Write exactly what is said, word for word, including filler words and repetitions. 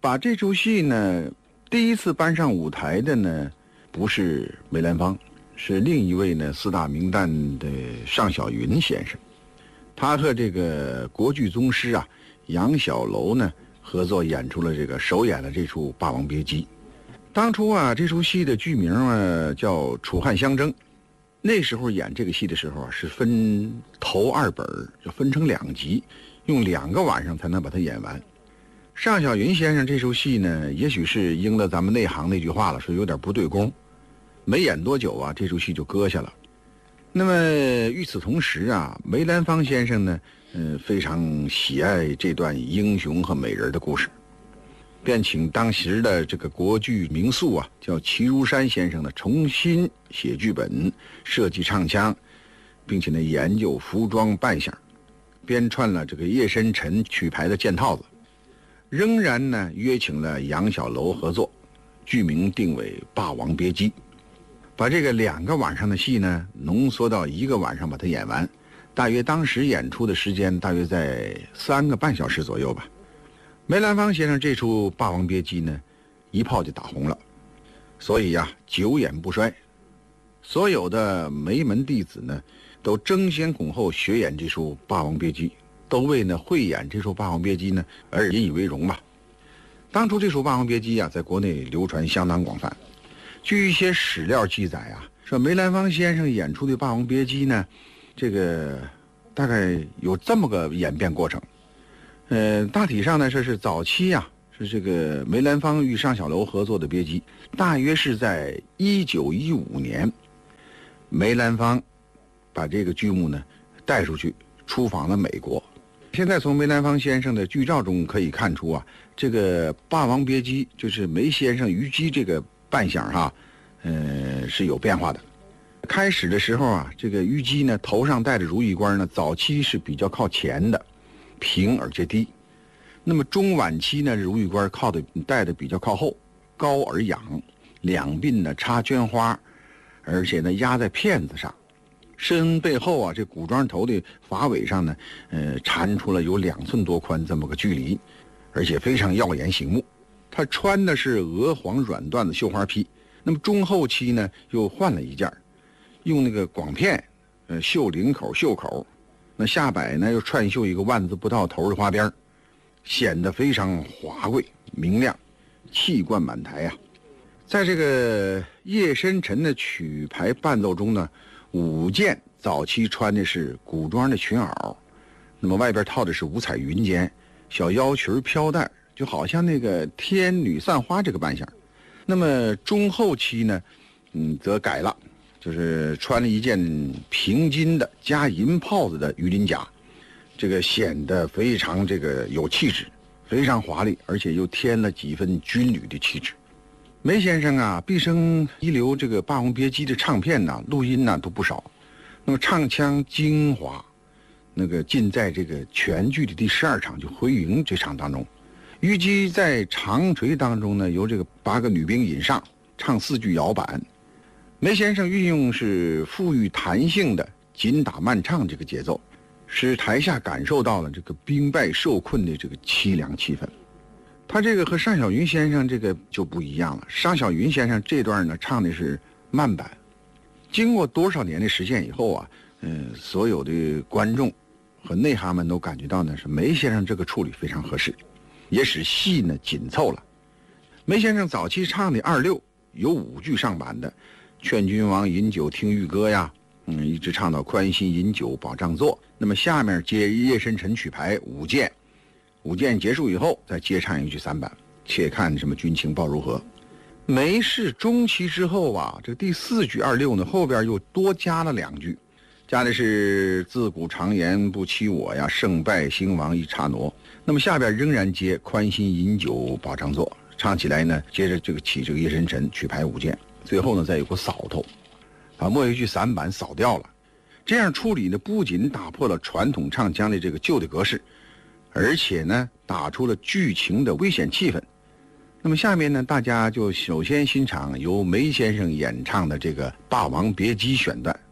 把这出戏呢，第一次搬上舞台的呢，不是梅兰芳，是另一位呢四大名旦的尚小云先生。他和这个国剧宗师啊杨小楼呢合作演出了这个首演了这出《霸王别姬》。当初啊，这出戏的剧名啊叫《楚汉相争》。那时候演这个戏的时候啊，是分头二本，就分成两集，用两个晚上才能把它演完。尚小云先生这出戏呢，也许是应了咱们内行那句话了，说有点不对功，没演多久啊，这出戏就搁下了。那么与此同时啊，梅兰芳先生呢，呃，非常喜爱这段英雄和美人的故事，便请当时的这个国剧名宿啊，叫齐如山先生呢，重新写剧本、设计唱腔，并且呢研究服装扮相，编串了这个叶深沉曲牌的剑套子。仍然呢约请了杨小楼合作，剧名定为《霸王别姬》，把这个两个晚上的戏呢浓缩到一个晚上把它演完，大约当时演出的时间大约在三个半小时左右吧。梅兰芳先生这出《霸王别姬》呢，一炮就打红了，所以呀，久演不衰。所有的梅门弟子呢，都争先恐后学演这出《霸王别姬》，都为呢会演这出《霸王别姬》呢而引以为荣吧。当初这出《霸王别姬》啊，在国内流传相当广泛。据一些史料记载啊，说梅兰芳先生演出的《霸王别姬》呢，这个大概有这么个演变过程。呃，大体上呢，这是早期啊，是这个梅兰芳与尚小楼合作的别姬，大约是在一九一五年，梅兰芳把这个剧目呢带出去，出访了美国。现在从梅兰芳先生的剧照中可以看出啊，这个《霸王别姬》就是梅先生虞姬这个扮相哈、啊，呃，是有变化的。开始的时候啊，这个虞姬呢头上戴着如意冠呢，早期是比较靠前的，平而且低。那么中晚期呢，如意冠靠的戴的比较靠后，高而仰，两鬓呢插绢花，而且呢压在片子上。身背后啊，这古装头的发尾上呢，呃，缠出了有两寸多宽这么个距离，而且非常耀眼醒目。他穿的是鹅黄软缎的绣花披，那么中后期呢又换了一件，用那个广片，呃，绣领口、袖口，那下摆呢又串绣一个万字不到头的花边，显得非常华贵明亮，气贯满台啊。在这个叶深沉的曲牌伴奏中呢，舞剑早期穿的是古装的裙袄，那么外边套的是五彩云间，小腰裙飘带，就好像那个天女散花这个扮相。那么中后期呢，嗯，则改了，就是穿了一件平金的加银泡子的鱼鳞甲，这个显得非常这个有气质，非常华丽，而且又添了几分军旅的气质。梅先生啊，毕生遗留这个《霸王别姬》的唱片呐、录音呐都不少，那么唱腔精华，那个尽在这个全剧的第十二场就回营这场当中。虞姬在长锤当中呢，由这个八个女兵引上，唱四句摇板。梅先生运用是富裕弹性的紧打慢唱这个节奏，使台下感受到了这个兵败受困的这个凄凉气氛。他这个和尚小云先生这个就不一样了，尚小云先生这段呢唱的是慢板。经过多少年的实践以后啊，嗯、呃，所有的观众和内行们都感觉到呢，是梅先生这个处理非常合适，也使戏呢紧凑了。梅先生早期唱的二六有五句上板的，劝君王饮酒听玉歌呀，嗯，一直唱到宽心饮酒保障座。那么下面接叶深沉曲牌舞剑。舞剑结束以后，再接唱一句散板，且看什么军情报如何。梅氏中期之后啊，这个第四句二六呢，后边又多加了两句，加的是自古常言不欺我呀，胜败兴亡一刹那。那么下边仍然接宽心饮酒保障座，唱起来呢，接着这个起这个叶深沉曲牌舞剑，最后呢再有个扫头，把末一句散板扫掉了。这样处理呢，不仅打破了传统唱腔的这个旧的格式，而且呢，打出了剧情的危险气氛。那么下面呢，大家就首先欣赏由梅先生演唱的这个《霸王别姬》选段。